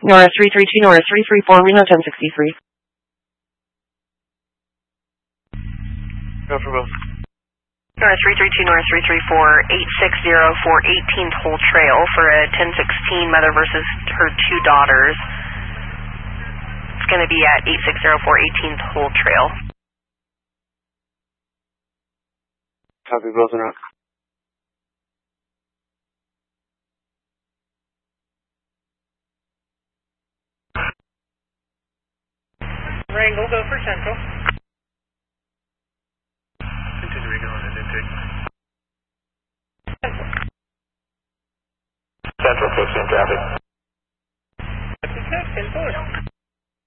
Norris 332, Norris 334, Reno 1063. Go for both. Norris 332, Norris 334, 860 for 18th hole trail for a 1016 mother versus her two daughters. It's going to be at 860 for 18th hole trail. Copy both and out. Wrangle, go for Central. Continuing on and intake. Central 15 traffic. That's 10-4.